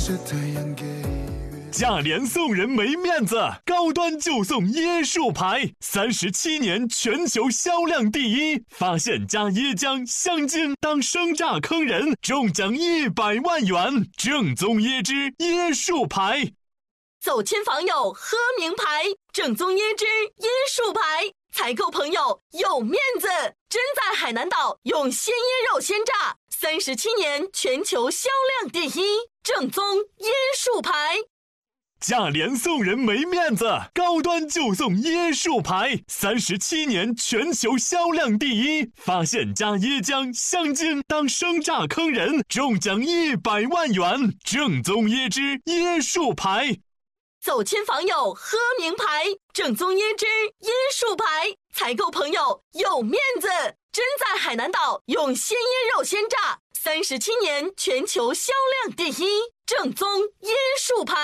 价廉送人没面子，高端就送椰树牌，37年全球销量第一。发现加椰浆、香精当生榨坑人，中奖100万元。正宗椰汁椰树牌。 走亲访友喝名牌，正宗椰汁椰树牌。采购朋友有面子，真在海南岛用鲜椰肉鲜榨，37年全球销量第一。正宗椰树牌。 价廉送人没面子，高端就送椰树牌，37年全球销量第一。发现加椰浆、香精当生榨坑人，中奖100万元。正宗椰汁椰树牌。 走亲访友喝名牌，正宗椰汁椰树牌。采购朋友有面子，真在海南岛用鲜椰肉鲜榨，37年全球销量第一。正宗椰树牌。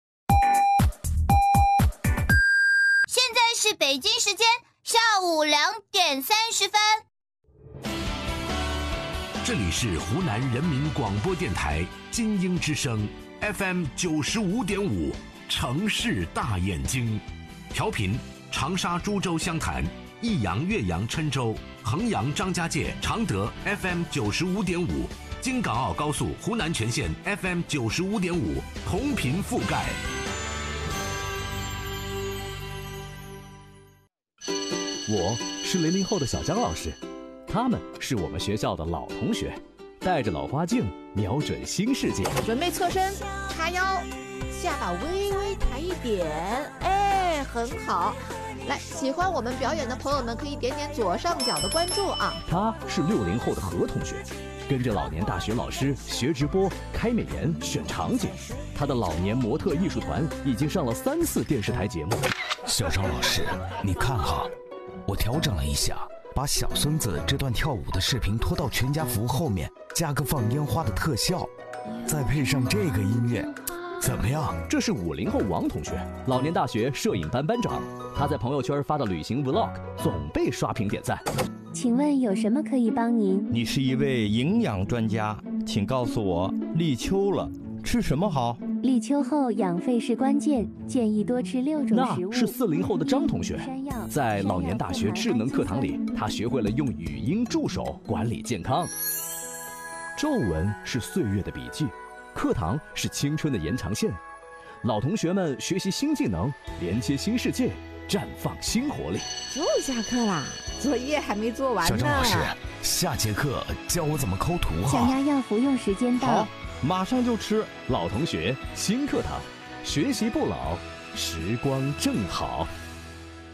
现在是北京时间下午2点30分。 这里是湖南人民广播电台金鹰之声 FM 95.5，城市大眼睛，调频长沙、株洲、湘潭、益阳、岳阳、郴州、衡阳、张家界、常德 FM 95.5，京港澳高速湖南全线 FM 95.5，同频覆盖。 我是00后的小江老师，他们是我们学校的老同学，带着老花镜，瞄准新世界。 准备侧身，叉腰，下巴微微抬一点，哎，很好。来，喜欢我们表演的朋友们可以点点左上角的关注啊。 他是60后的何同学，跟着老年大学老师学直播、开美颜、选场景。他的老年模特艺术团已经上了3次电视台节目。 小张老师，你看哈，我调整了一下，把小孙子这段跳舞的视频拖到全家福后面，加个放烟花的特效，再配上这个音乐，怎么样？ 这是50后王同学，老年大学摄影班班长。他在朋友圈发的旅行 vlog 总被刷屏点赞。 请问有什么可以帮您？ 你是一位营养专家，请告诉我，立秋了，吃什么好？ 立秋后养肺是关键，建议多吃6种食物。 那是40后的张同学，在老年大学智能课堂里，他学会了用语音助手管理健康。皱纹是岁月的笔记，课堂是青春的延长线。老同学们学习新技能，连接新世界，绽放新活力。 就下课啦，作业还没做完呢。 小张老师，下节课教我怎么抠图哈。 小鸭药服用时间到。 好，马上就吃。 老同学新课堂，学习不老，时光正好。